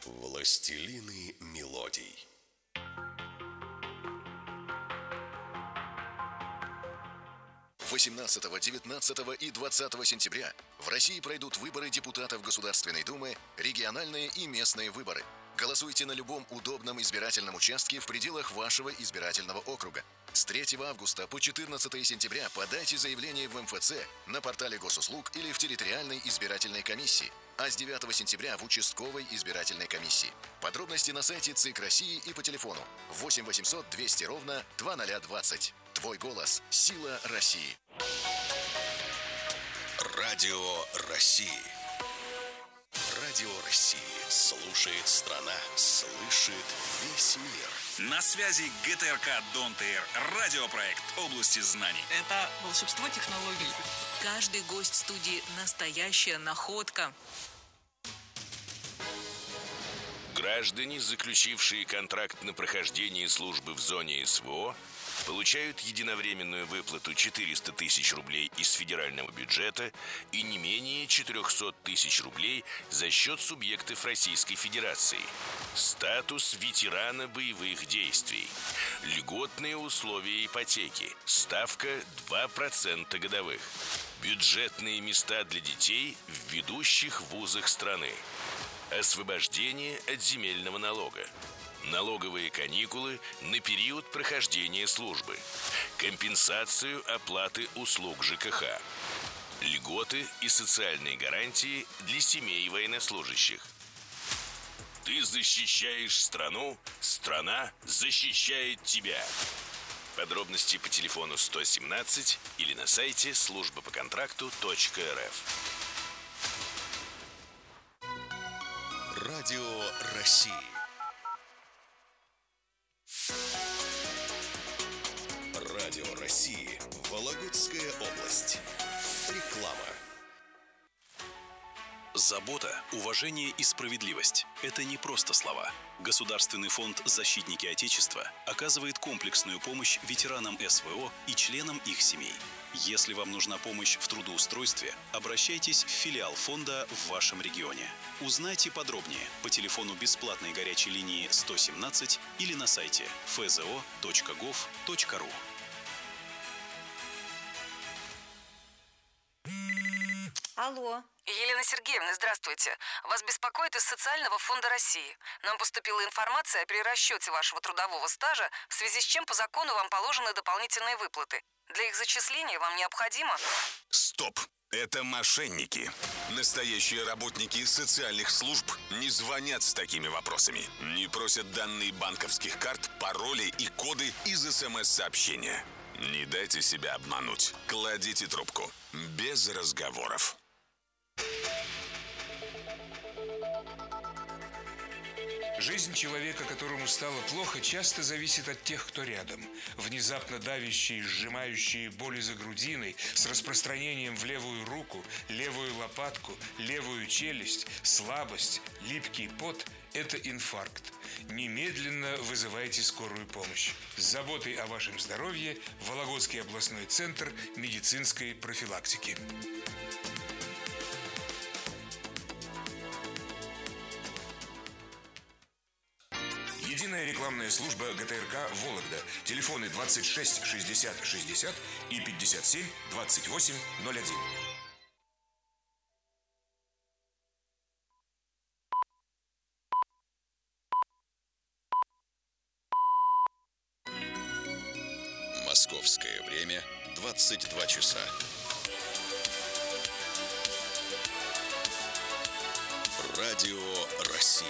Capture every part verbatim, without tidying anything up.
Властелины мелодий. восемнадцатого, девятнадцатого и двадцатого сентября в России пройдут выборы депутатов Государственной Думы, региональные и местные выборы. Голосуйте на любом удобном избирательном участке в пределах вашего избирательного округа. С третьего августа по четырнадцатое сентября подайте заявление в эм эф цэ, на портале госуслуг или в территориальной избирательной комиссии, а с девятого сентября в участковой избирательной комиссии. Подробности на сайте ЦИК России и по телефону восемь восемьсот двести ровно двадцать двадцать. Твой голос – сила России. Радио России. Радио России. Слушает страна, слышит весь мир. На связи гэ тэ эр ка Don't Air, радиопроект области знаний. Это волшебство технологий. Каждый гость студии – настоящая находка. Граждане, заключившие контракт на прохождение службы в зоне эс вэ о, получают единовременную выплату четыреста тысяч рублей из федерального бюджета и не менее четыреста тысяч рублей за счет субъектов Российской Федерации. Статус ветерана боевых действий. Льготные условия ипотеки. Ставка два процента годовых. Бюджетные места для детей в ведущих вузах страны. Освобождение от земельного налога. Налоговые каникулы на период прохождения службы. Компенсацию оплаты услуг жэ ка ха. Льготы и социальные гарантии для семей военнослужащих. Ты защищаешь страну, страна защищает тебя. Подробности по телефону сто семнадцать или на сайте служба по контракту точка эр эф. Радио России. Радио России. Вологодская область. Реклама. Забота, уважение и справедливость – это не просто слова. Государственный фонд «Защитники Отечества» оказывает комплексную помощь ветеранам эс вэ о и членам их семей. Если вам нужна помощь в трудоустройстве, обращайтесь в филиал фонда в вашем регионе. Узнайте подробнее по телефону бесплатной горячей линии сто семнадцать или на сайте эф зэ о точка гов точка ру. Алло. Елена Сергеевна, здравствуйте. Вас беспокоит из Социального фонда России. Нам поступила информация о перерасчете вашего трудового стажа, в связи с чем по закону вам положены дополнительные выплаты. Для их зачисления вам необходимо... Стоп! Это мошенники. Настоящие работники социальных служб не звонят с такими вопросами. Не просят данные банковских карт, пароли и коды из эс эм эс-сообщения. Не дайте себя обмануть. Кладите трубку. Без разговоров. Жизнь человека, которому стало плохо, часто зависит от тех, кто рядом. Внезапно давящие, сжимающие боли за грудиной, с распространением в левую руку, левую лопатку, левую челюсть, слабость, липкий пот – это инфаркт. Немедленно вызывайте скорую помощь. С заботой о вашем здоровье Вологодский областной центр медицинской профилактики. Единая рекламная служба гэ тэ эр ка «Вологда». Телефоны двадцать шесть шестьдесят шестьдесят и пятьдесят семь двадцать восемь ноль один. Московское время двадцать два часа. Радио России.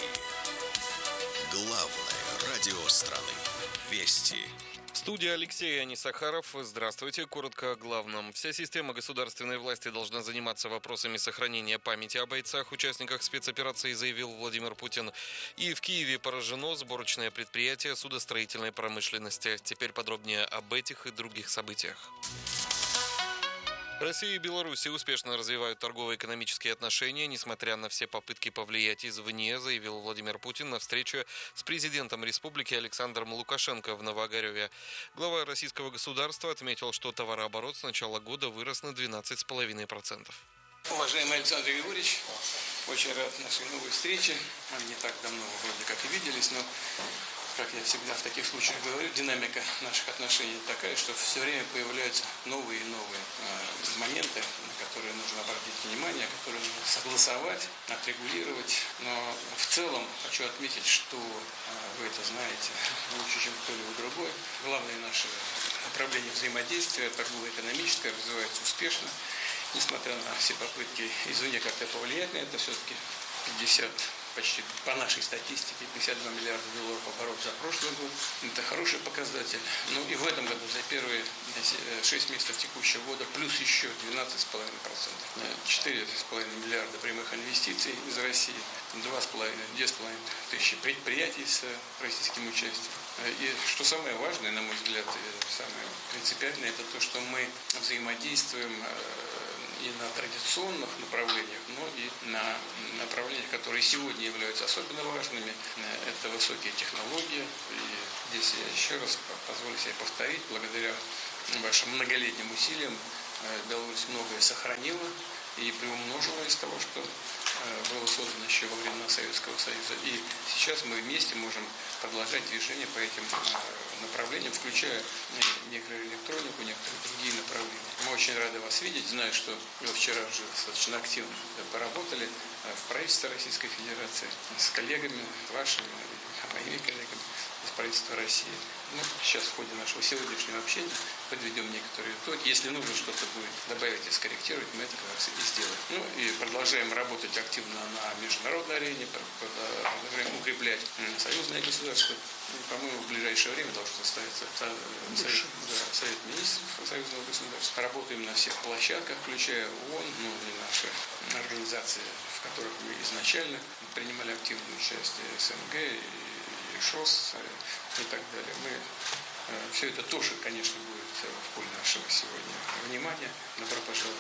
Главное радио страны. Вести. Студия Алексей Анисахаров. Здравствуйте. Коротко о главном. Вся система государственной власти должна заниматься вопросами сохранения памяти о бойцах, участниках спецоперации, заявил Владимир Путин. И в Киеве поражено сборочное предприятие судостроительной промышленности. Теперь подробнее об этих и других событиях. Россия и Беларусь успешно развивают торгово-экономические отношения, несмотря на все попытки повлиять извне, заявил Владимир Путин на встрече с президентом республики Александром Лукашенко в Новоогареве. Глава российского государства отметил, что товарооборот с начала года вырос на двенадцать целых пять десятых процента. Уважаемый Александр Григорьевич, очень рад нашей новой встрече. Мы не так давно вроде как и виделись, но, как я всегда в таких случаях говорю, динамика наших отношений такая, что все время появляются новые и новые э, моменты, на которые нужно обратить внимание, которые нужно согласовать, отрегулировать. Но в целом хочу отметить, что э, вы это знаете лучше, чем кто-либо другой. Главное наше направление взаимодействия торгово-экономическое развивается успешно. Несмотря на все попытки извне как-то повлиять на это, все-таки пятьдесят, почти по нашей статистике, пятьдесят два миллиарда долларов оборот за прошлый год. Это хороший показатель. Ну и в этом году за первые шесть месяцев текущего года плюс еще двенадцать целых пять десятых процента. четыре целых пять десятых миллиарда прямых инвестиций из России, два с половиной, две с половиной тысячи предприятий с российским участием. И что самое важное, на мой взгляд, самое принципиальное, это то, что мы взаимодействуем и на традиционных направлениях, но и на направлениях, которые сегодня являются особенно важными. Это высокие технологии. И здесь я еще раз позволю себе повторить, благодаря вашим многолетним усилиям Беларусь многое сохранила и приумножила из того, что было создано еще во времена Советского Союза. И сейчас мы вместе можем продолжать движение по этим направлениям, включая микроэлектронику, некоторые другие направления. Мы очень рады вас видеть. Знаю, что вы вчера уже достаточно активно поработали в правительстве Российской Федерации с коллегами, вашими, моими коллегами из правительства России. Ну, сейчас в ходе нашего сегодняшнего общения подведем некоторые итоги. Если нужно что-то будет добавить и скорректировать, мы это как раз и сделаем. Ну и продолжаем работать активно на международной арене, продолжаем укреплять союзное государство. И, по-моему, в ближайшее время должен состояться совет, да, совет министров союзного государства. Работаем на всех площадках, включая ООН, ну и наши организации, в которых мы изначально принимали активное участие, СНГ и ШОС и так далее. Мы, э, все это тоже, конечно, будет в поле нашего сегодня внимания. Добро пожаловать.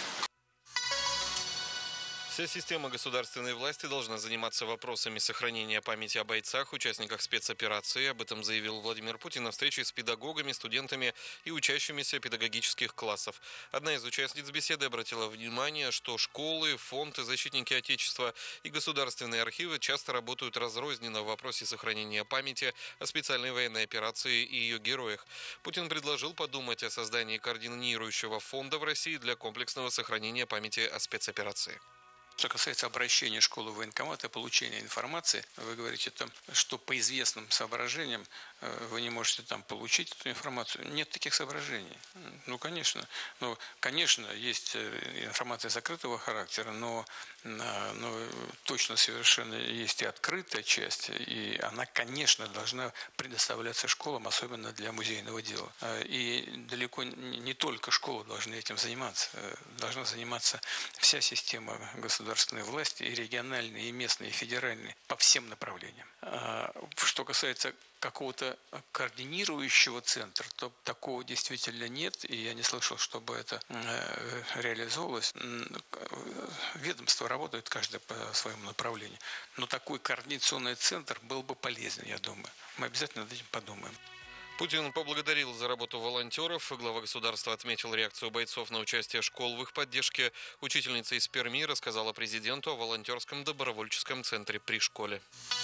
Вся система государственной власти должна заниматься вопросами сохранения памяти о бойцах, участниках спецоперации. Об этом заявил Владимир Путин на встрече с педагогами, студентами и учащимися педагогических классов. Одна из участниц беседы обратила внимание, что школы, фонды, защитники Отечества и государственные архивы часто работают разрозненно в вопросе сохранения памяти о специальной военной операции и ее героях. Путин предложил подумать о создании координирующего фонда в России для комплексного сохранения памяти о спецоперации. Что касается обращения школы в военкомат и получения информации, вы говорите, там, что по известным соображениям вы не можете там получить эту информацию. Нет таких соображений. Ну, конечно. Ну, конечно, есть информация закрытого характера, но, но точно совершенно есть и открытая часть, и она, конечно, должна предоставляться школам, особенно для музейного дела. И далеко не только школы должны этим заниматься. Должна заниматься вся система государственной власти, и региональной, и местной, и федеральной, по всем направлениям. Что касается какого-то координирующего центра, то такого действительно нет, и я не слышал, чтобы это реализовывалось. Ведомства работают каждое по своему направлению, но такой координационный центр был бы полезен, я думаю. Мы обязательно над этим подумаем. Путин поблагодарил за работу волонтеров. Глава государства отметил реакцию бойцов на участие школ в их поддержке. Учительница из Перми рассказала президенту о волонтерском добровольческом центре при школе.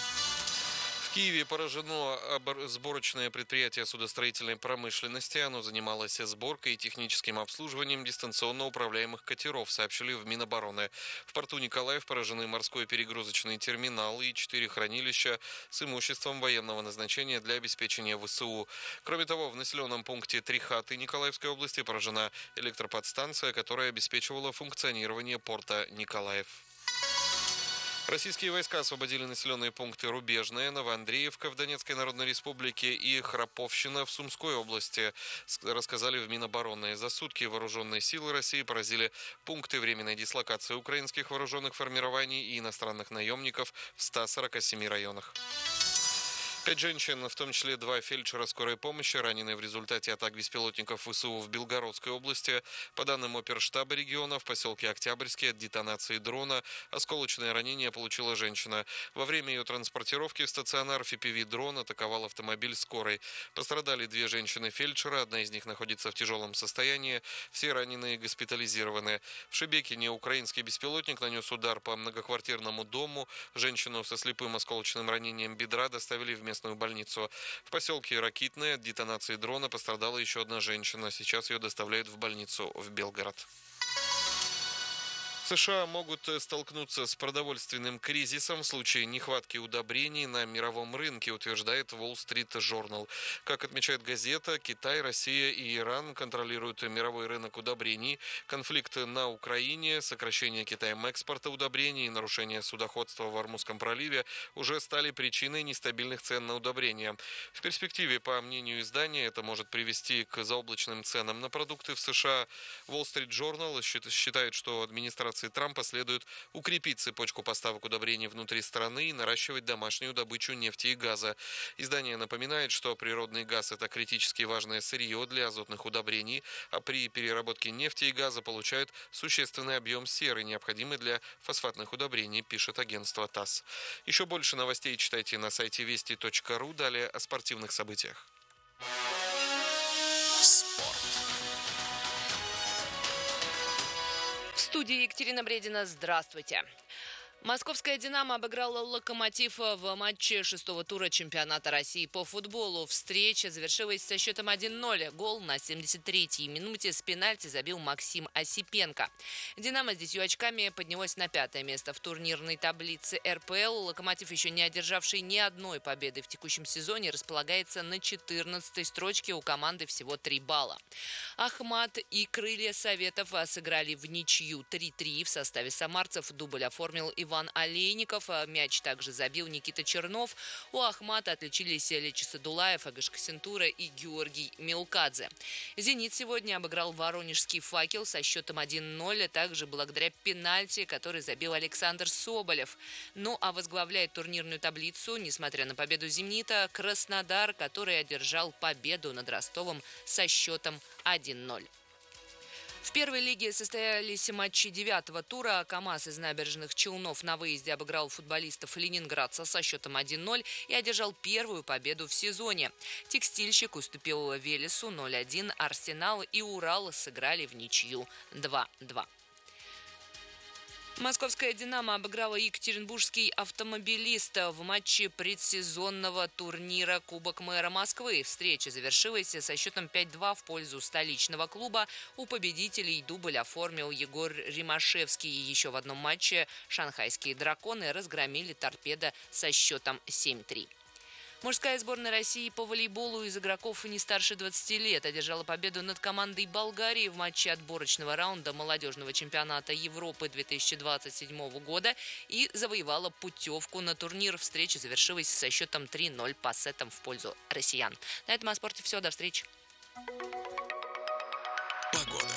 В Киеве поражено сборочное предприятие судостроительной промышленности. Оно занималось сборкой и техническим обслуживанием дистанционно управляемых катеров, сообщили в Минобороны. В порту Николаев поражены морской перегрузочный терминал и четыре хранилища с имуществом военного назначения для обеспечения ВСУ. Кроме того, в населенном пункте Трихаты Николаевской области поражена электроподстанция, которая обеспечивала функционирование порта Николаев. Российские войска освободили населенные пункты Рубежное, Новоандреевка в Донецкой Народной Республике и Храповщина в Сумской области, рассказали в Минобороны. За сутки вооруженные силы России поразили пункты временной дислокации украинских вооруженных формирований и иностранных наемников в ста сорока семи районах. Пять женщин, в том числе два фельдшера скорой помощи, ранены в результате атак беспилотников ВСУ в Белгородской области. По данным оперштаба региона, в поселке Октябрьский от детонации дрона осколочное ранение получила женщина. Во время ее транспортировки в стационар эф пи ви-дрон атаковал автомобиль скорой. Пострадали две женщины-фельдшера, одна из них находится в тяжелом состоянии. Все раненые госпитализированы. В Шебекине украинский беспилотник нанес удар по многоквартирному дому. Женщину со слепым осколочным ранением бедра доставили в местную больницу. В поселке Ракитное от детонации дрона пострадала еще одна женщина. Сейчас ее доставляют в больницу в Белгород. США могут столкнуться с продовольственным кризисом в случае нехватки удобрений на мировом рынке, утверждает Wall Street Journal. Как отмечает газета, Китай, Россия и Иран контролируют мировой рынок удобрений. Конфликт на Украине, сокращение Китаем экспорта удобрений и нарушение судоходства в Ормузском проливе уже стали причиной нестабильных цен на удобрения. В перспективе, по мнению издания, это может привести к заоблачным ценам на продукты в США. Wall Street Journal считает, что администрация Трампа следует укрепить цепочку поставок удобрений внутри страны и наращивать домашнюю добычу нефти и газа. Издание напоминает, что природный газ – это критически важное сырье для азотных удобрений, а при переработке нефти и газа получают существенный объем серы, необходимый для фосфатных удобрений, пишет агентство ТАСС. Еще больше новостей читайте на сайте вести точка ру. Далее о спортивных событиях. В студии Екатерина Бредина. Здравствуйте. Московская «Динамо» обыграла «Локомотив» в матче шестого тура чемпионата России по футболу. Встреча завершилась со счетом один ноль. Гол на семьдесят третьей минуте с пенальти забил Максим Осипенко. «Динамо» с десятью очками поднялась на пятое место в турнирной таблице эр пэ эл. «Локомотив», еще не одержавший ни одной победы в текущем сезоне, располагается на четырнадцатой строчке, у команды всего три балла. «Ахмат» и «Крылья Советов» сыграли в ничью три-три. В составе самарцев дубль оформил Иван Иван Олейников. Мяч также забил Никита Чернов. У «Ахмата» отличились Лечи Садулаев, Агашка Сентура и Георгий Мелкадзе. «Зенит» сегодня обыграл воронежский «Факел» со счетом один ноль, также благодаря пенальти, который забил Александр Соболев. Ну а возглавляет турнирную таблицу, несмотря на победу «Зенита», Краснодар, который одержал победу над Ростовом со счетом один ноль. В первой лиге состоялись матчи девятого тура. КамАЗ из Набережных Челнов на выезде обыграл футболистов ленинградца со счетом один ноль и одержал первую победу в сезоне. Текстильщик уступил Велесу ноль один, Арсенал и Урал сыграли в ничью два-два. Московская «Динамо» обыграла екатеринбургский «Автомобилист» в матче предсезонного турнира Кубок мэра Москвы. Встреча завершилась со счетом пять-два в пользу столичного клуба. У победителей дубль оформил Егор Римашевский. Еще в одном матче шанхайские «Драконы» разгромили «Торпедо» со счетом семь-три. Мужская сборная России по волейболу из игроков не старше двадцати лет одержала победу над командой Болгарии в матче отборочного раунда молодежного чемпионата Европы две тысячи двадцать седьмого года и завоевала путевку на турнир. Встреча завершилась со счетом три ноль по сетам в пользу россиян. На этом о спорте все. До встречи. Погода.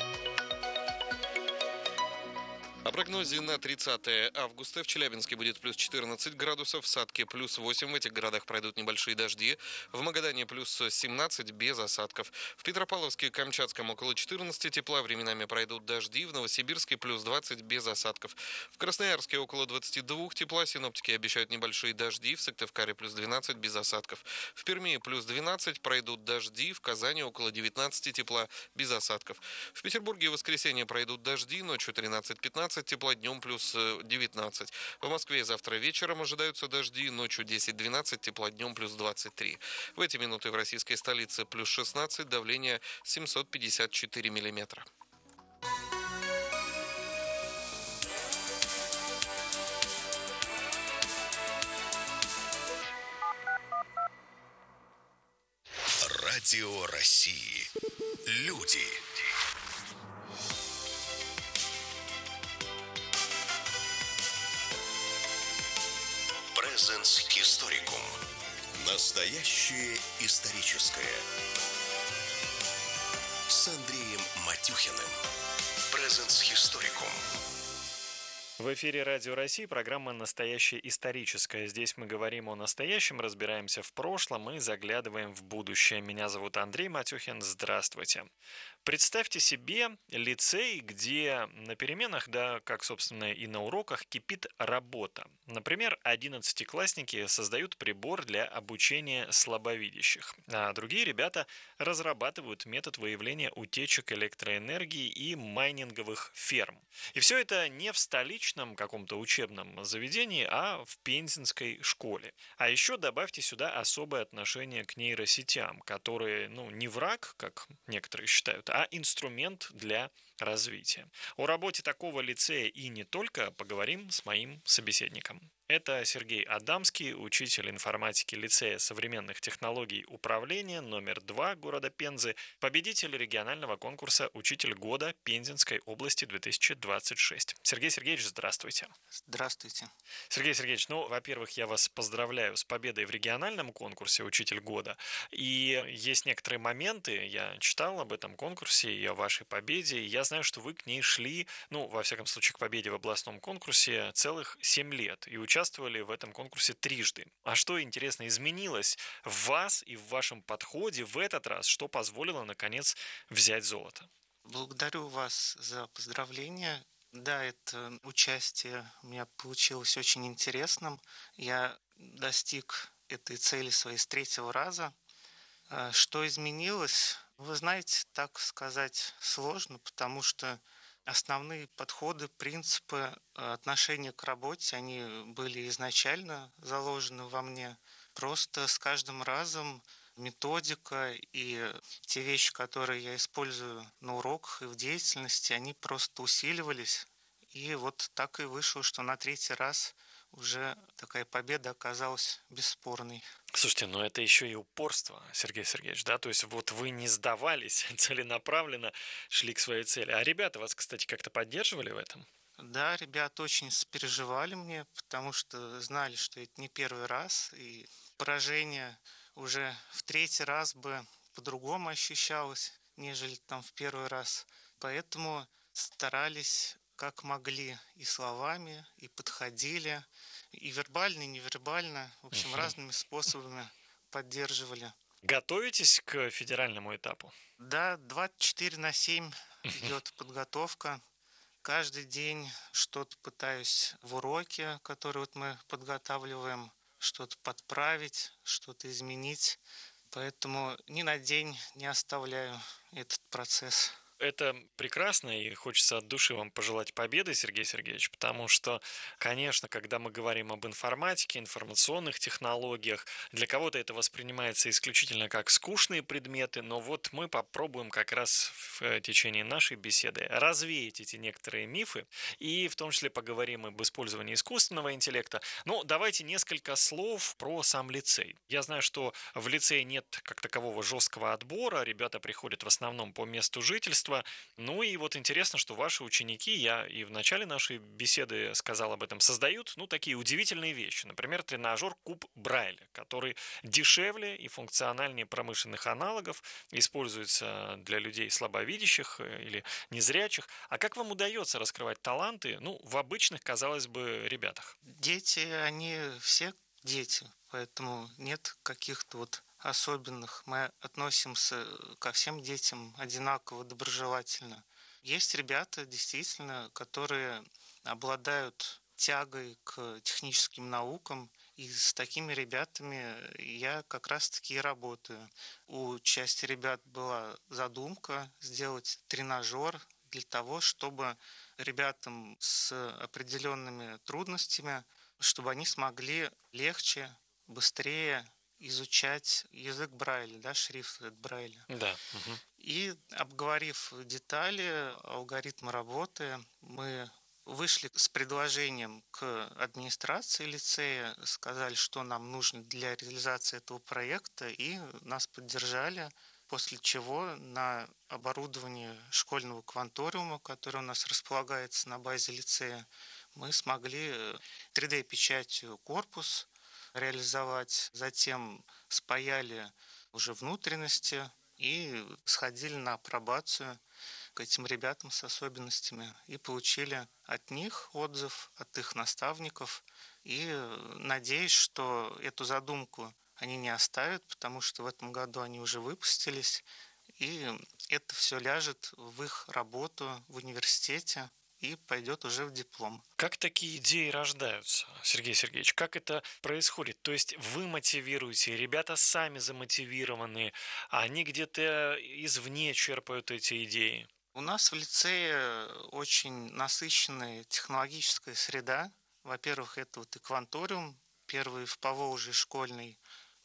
О прогнозе на тридцатое августа. В Челябинске будет плюс четырнадцать градусов, в Сатке плюс восемь, в этих городах пройдут небольшие дожди. В Магадане плюс семнадцать, без осадков. В Петропавловске, Камчатском около четырнадцати тепла, временами пройдут дожди. В Новосибирске плюс двадцать, без осадков. В Красноярске около двадцати двух тепла, синоптики обещают небольшие дожди. В Сыктывкаре плюс двенадцать, без осадков. В Перми плюс двенадцать, пройдут дожди. В Казани около девятнадцати тепла, без осадков. В Петербурге в воскресенье пройдут дожди, ночью тринадцать-пятнадцать тепла, днем плюс девятнадцать. В Москве завтра вечером ожидаются дожди, ночью десять-двенадцать тепла, днем плюс двадцать три. В эти минуты в российской столице плюс шестнадцать, давление семьсот пятьдесят четыре миллиметра. Радио России. Люди. Presence Historicum. Настоящее историческое. С Андреем Матюхиным. Presence Historicum. В эфире Радио России программа «Настоящее историческое». Здесь мы говорим о настоящем, разбираемся в прошлом и заглядываем в будущее. Меня зовут Андрей Матюхин. Здравствуйте. Представьте себе лицей, где на переменах, да, как, собственно, и на уроках, кипит работа. Например, одиннадцатиклассники создают прибор для обучения слабовидящих, а другие ребята разрабатывают метод выявления утечек электроэнергии и майнинговых ферм. И все это не в столичном каком-то учебном заведении, а в пензенской школе. А еще добавьте сюда особое отношение к нейросетям, которые, ну, не враг, как некоторые считают, а инструмент для развития. О работе такого лицея и не только поговорим с моим собеседником. Это Сергей Адамский, учитель информатики лицея современных технологий управления номер два города Пензы, победитель регионального конкурса «Учитель года» Пензенской области две тысячи двадцать шесть. Сергей Сергеевич, здравствуйте. Здравствуйте. Сергей Сергеевич, ну, во-первых, я вас поздравляю с победой в региональном конкурсе «Учитель года». И есть некоторые моменты, я читал об этом конкурсе и о вашей победе, и я знаю, что вы к ней шли, ну, во всяком случае, к победе в областном конкурсе целых семь лет, и участвовали в этом конкурсе трижды. А что, интересно, изменилось в вас и в вашем подходе в этот раз, что позволило, наконец, взять золото? Благодарю вас за поздравления. Да, это участие у меня получилось очень интересным. Я достиг этой цели своей с третьего раза. Что изменилось? Вы знаете, так сказать сложно, потому что основные подходы, принципы отношения к работе, они были изначально заложены во мне. Просто с каждым разом методика и те вещи, которые я использую на уроках и в деятельности, они просто усиливались. И вот так и вышло, что на третий раз уже такая победа оказалась бесспорной. Слушайте, ну это еще и упорство, Сергей Сергеевич, да? То есть вот вы не сдавались, целенаправленно шли к своей цели. А ребята вас, кстати, как-то поддерживали в этом? Да, ребята очень сопереживали мне, потому что знали, что это не первый раз, и поражение уже в третий раз бы по-другому ощущалось, нежели там в первый раз. Поэтому старались как могли и словами, и подходили, и вербально, и невербально, в общем, разными способами поддерживали. Готовитесь к федеральному этапу? Да, двадцать четыре на семь идет подготовка. Каждый день что-то пытаюсь в уроке, который вот мы подготавливаем, что-то подправить, что-то изменить. Поэтому ни на день не оставляю этот процесс. Это прекрасно, и хочется от души вам пожелать победы, Сергей Сергеевич, потому что, конечно, когда мы говорим об информатике, информационных технологиях, для кого-то это воспринимается исключительно как скучные предметы, но вот мы попробуем как раз в течение нашей беседы развеять эти некоторые мифы, и в том числе поговорим об использовании искусственного интеллекта. Но давайте несколько слов про сам лицей. Я знаю, что в лицее нет как такового жесткого отбора, ребята приходят в основном по месту жительства. Ну и вот интересно, что ваши ученики, я и в начале нашей беседы сказал об этом, создают, ну, такие удивительные вещи. Например, тренажер Куб Брайля, который дешевле и функциональнее промышленных аналогов, используется для людей слабовидящих или незрячих. А как вам удается раскрывать таланты, ну, в обычных, казалось бы, ребятах? Дети, они все дети, поэтому нет каких-то вот особенных. Мы относимся ко всем детям одинаково доброжелательно. Есть ребята, действительно, которые обладают тягой к техническим наукам, и с такими ребятами я как раз-таки и работаю. У части ребят была задумка сделать тренажер для того, чтобы ребятам с определенными трудностями, чтобы они смогли легче, быстрее изучать язык Брайля, да, шрифт Брайля. Да. Угу. И обговорив детали, алгоритмы работы, мы вышли с предложением к администрации лицея, сказали, что нам нужно для реализации этого проекта, и нас поддержали, после чего на оборудовании школьного кванториума, который у нас располагается на базе лицея, мы смогли три дэ-печатью корпус реализовать, затем спаяли уже внутренности и сходили на апробацию. к этим ребятам с особенностями и получили от них отзыв, от их наставников. И надеюсь, что эту задумку они не оставят, потому что в этом году они уже выпустились, и это все ляжет в их работу в университете и пойдет уже в диплом. Как такие идеи рождаются, Сергей Сергеевич? Как это происходит? То есть вы мотивируете, ребята сами замотивированы, а они где-то извне черпают эти идеи? У нас в лицее очень насыщенная технологическая среда. Во-первых, это вот экванториум, первый в Поволжье школьный,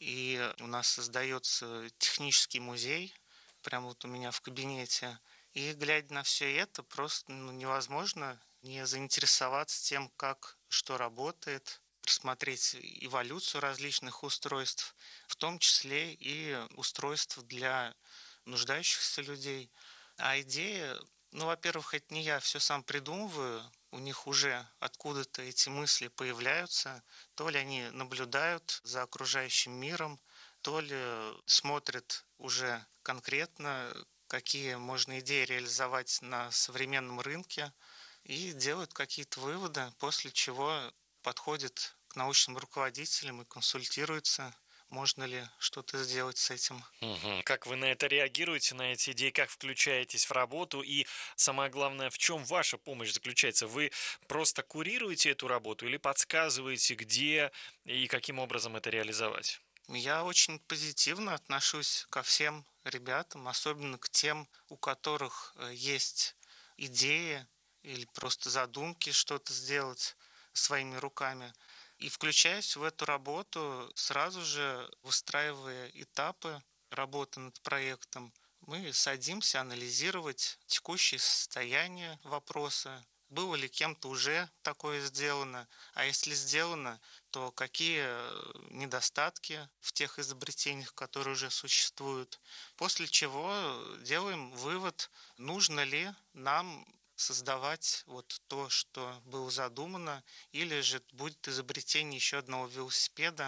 и у нас создается технический музей, прямо вот у меня в кабинете. И глядя на все это, просто ну, невозможно не заинтересоваться тем, как что работает, рассмотреть эволюцию различных устройств, в том числе и устройств для нуждающихся людей. А идея, ну, во-первых, это не я все сам придумываю, у них уже откуда-то эти мысли появляются, то ли они наблюдают за окружающим миром, то ли смотрят уже конкретно, какие можно идеи реализовать на современном рынке, и делают какие-то выводы, после чего подходят к научным руководителям и консультируются, можно ли что-то сделать с этим. Угу. Как вы на это реагируете, на эти идеи, как включаетесь в работу, и самое главное, в чем ваша помощь заключается? Вы просто курируете эту работу или подсказываете, где и каким образом это реализовать? Я очень позитивно отношусь ко всем ребятам, особенно к тем, у которых есть идеи или просто задумки что-то сделать своими руками. И включаясь в эту работу, сразу же выстраивая этапы работы над проектом, мы садимся анализировать текущее состояние вопроса, было ли кем-то уже такое сделано, а если сделано, то какие недостатки в тех изобретениях, которые уже существуют. После чего делаем вывод, нужно ли нам создавать вот то, что было задумано, или же будет изобретение еще одного велосипеда.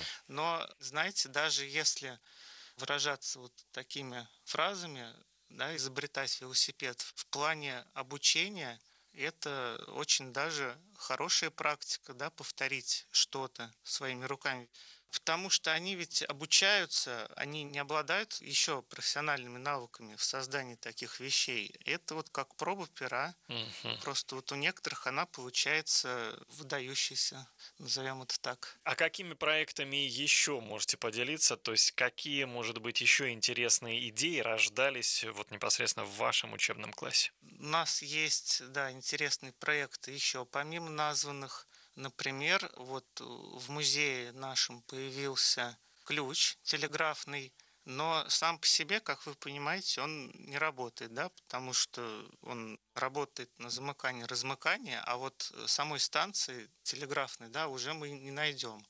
Но, знаете, даже если выражаться вот такими фразами, да, изобретать велосипед в плане обучения, это очень даже хорошая практика, да, повторить что-то своими руками. Потому что они ведь обучаются, они не обладают еще профессиональными навыками в создании таких вещей. Это вот как проба пера. Uh-huh. Просто вот у некоторых она получается выдающейся, назовем это так. А какими проектами еще можете поделиться? То есть какие, может быть, еще интересные идеи рождались вот непосредственно в вашем учебном классе? У нас есть, да, интересные проекты еще помимо названных. Например, вот в музее нашем появился ключ телеграфный, но сам по себе, как вы понимаете, он не работает, да, потому что он работает на замыкание-размыкание, а вот самой станции телеграфной, да, уже мы не найдем.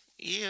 И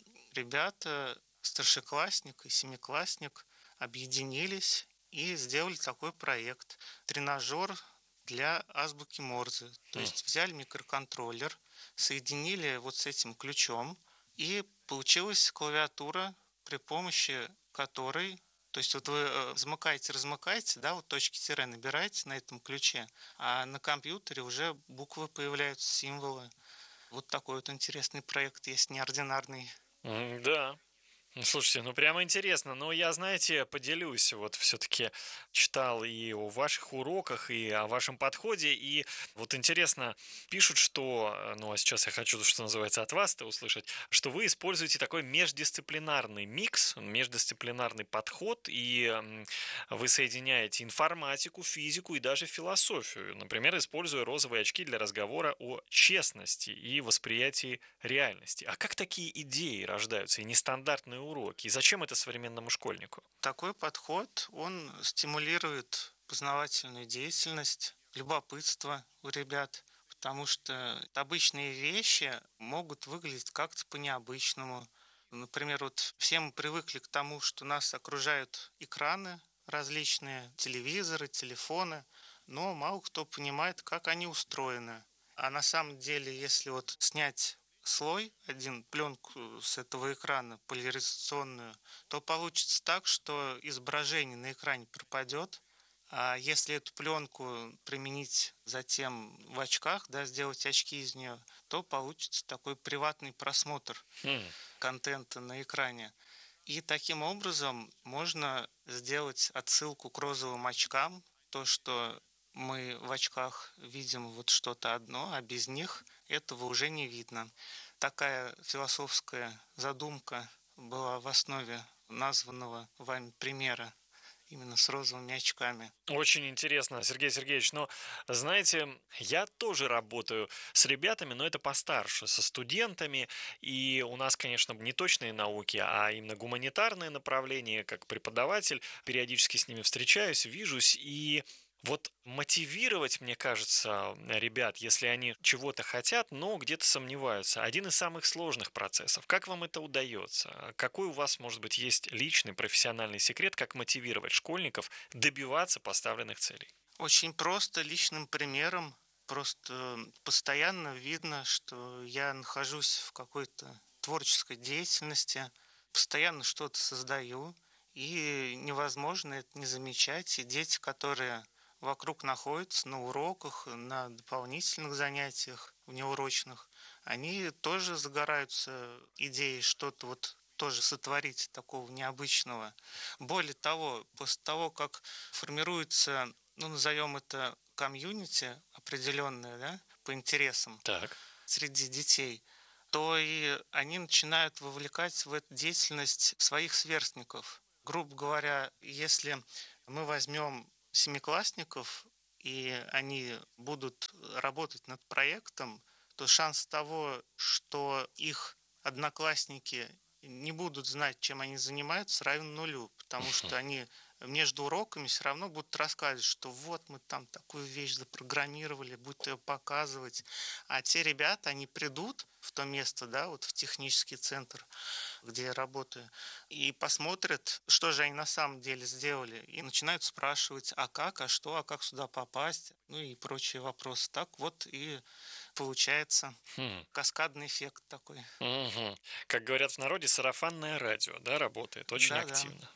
ребята, старшеклассник и семиклассник, объединились и сделали такой проект. Тренажер для азбуки Морзе. То есть взяли микроконтроллер, соединили вот с этим ключом, и получилась клавиатура, при помощи которой, то есть вот вы замыкаете, размыкаете, да, вот точки тире набираете на этом ключе, а на компьютере уже буквы появляются, символы. Вот такой вот интересный проект есть, неординарный. Да. Слушайте, ну прямо интересно, но я, знаете, поделюсь, вот все-таки читал и о ваших уроках, и о вашем подходе, и вот интересно, пишут, что, ну а сейчас я хочу, что называется, от вас-то услышать, что вы используете такой междисциплинарный микс, междисциплинарный подход, и вы соединяете информатику, физику и даже философию, например, используя розовые очки для разговора о честности и восприятии реальности. А как такие идеи рождаются и нестандартные уроки? И зачем это современному школьнику? Такой подход, он стимулирует познавательную деятельность, любопытство у ребят, потому что обычные вещи могут выглядеть как-то по-необычному. Например, вот все мы привыкли к тому, что нас окружают экраны различные, телевизоры, телефоны, но мало кто понимает, как они устроены. А на самом деле, если вот снять слой, один пленку с этого экрана поляризационную, то получится так, что изображение на экране пропадет, А если эту пленку применить затем в очках, да, сделать очки из нее, то получится такой приватный просмотр Хм. контента на экране. И таким образом можно сделать отсылку к розовым очкам, то, что мы в очках видим вот что-то одно, а без них этого уже не видно. Такая философская задумка была в основе названного вами примера именно с розовыми очками. Очень интересно, Сергей Сергеевич. Но, знаете, я тоже работаю с ребятами, но это постарше, со студентами. И у нас, конечно, не точные науки, а именно гуманитарное направление. Как преподаватель периодически с ними встречаюсь, вижусь. И вот мотивировать, мне кажется, ребят, если они чего-то хотят, но где-то сомневаются, один из самых сложных процессов. Как вам это удается? Какой у вас, может быть, есть личный профессиональный секрет, как мотивировать школьников добиваться поставленных целей? Очень просто, личным примером. Просто постоянно видно, что я нахожусь в какой-то творческой деятельности, постоянно что-то создаю, и невозможно это не замечать. И дети, которые вокруг находятся на уроках, на дополнительных занятиях внеурочных, они тоже загораются идеей что-то вот тоже сотворить такого необычного. Более того, после того, как формируется, ну, назовем это комьюнити определенное, да, по интересам так. среди детей, то и они начинают вовлекать в эту деятельность своих сверстников. Грубо говоря, если мы возьмем семиклассников, и они будут работать над проектом, то шанс того, что их одноклассники не будут знать, чем они занимаются, равен нулю, потому что они между уроками все равно будут рассказывать, что вот мы там такую вещь запрограммировали, будут ее показывать. А те ребята, они придут в то место, да, вот в технический центр, где я работаю, и посмотрят, что же они на самом деле сделали, и начинают спрашивать, а как, а что, а как сюда попасть, ну и прочие вопросы. Так вот и получается хм. каскадный эффект такой. Угу. Как говорят в народе, сарафанное радио, да, работает очень Да-да. активно.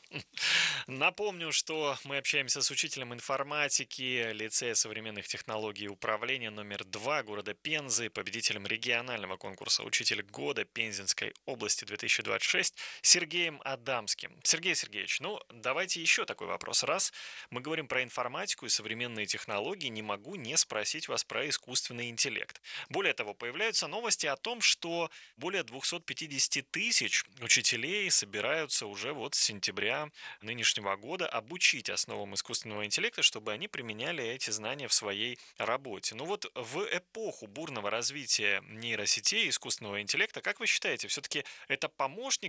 Напомню, что мы общаемся с учителем информатики лицея современных технологий и управления номер два города Пензы, победителем регионального конкурса «Учитель года» Пензенской области две тысячи двадцать шесть Сергеем Адамским. Сергей Сергеевич, ну давайте еще такой вопрос. Раз мы говорим про информатику и современные технологии, не могу не спросить вас про искусственный интеллект. Более того, появляются новости о том, что более двести пятьдесят тысяч учителей собираются уже вот с сентября нынешнего года обучить основам искусственного интеллекта, чтобы они применяли эти знания в своей работе. Ну вот в эпоху бурного развития нейросетей и искусственного интеллекта, как вы считаете, все-таки это помощник